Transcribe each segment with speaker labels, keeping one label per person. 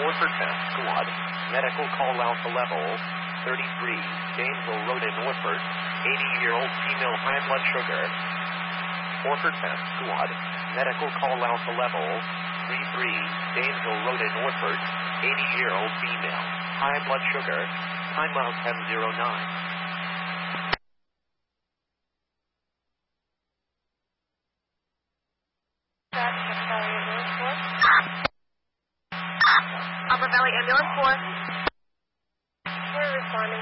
Speaker 1: Orford Test Squad. Medical call out to level 33. Gainesville Road in Orford. 80-year-old female high blood sugar. Orford Test Squad. Medical call out to level 33. Gainesville Road in Orford. 80-year-old female high blood sugar. Timeout 10:09.
Speaker 2: Upper Valley Ambulance 4.
Speaker 3: We're responding.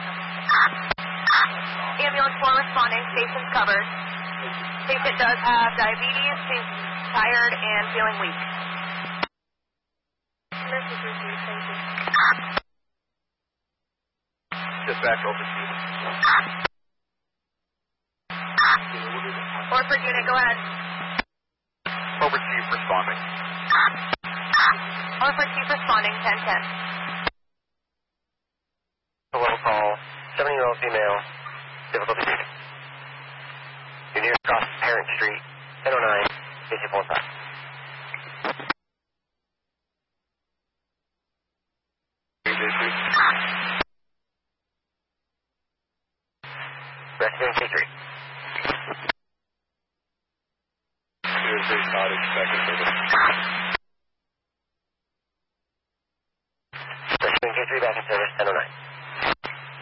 Speaker 2: Ambulance 4 responding. Station's covered. Patient does have diabetes. She's tired and feeling weak.
Speaker 3: Message received. Thank you.
Speaker 1: Dispatch over to you.
Speaker 2: Orford unit, go ahead.
Speaker 1: Over Chief responding.
Speaker 2: Orford Chief responding. 1010.
Speaker 4: Hello, call. 70-year-old female. Difficulty breathing. You're near across Parent Street. 1009. Station 45. Resident K3.
Speaker 1: There's not expected service.
Speaker 4: Resident K3 back in service. 1009.